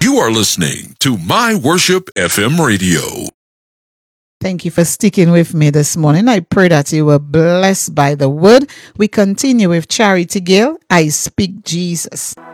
You are listening to My Worship FM Radio. Thank you for sticking with me this morning. I pray that you were blessed by the word. We continue with Charity Gill. I Speak Jesus.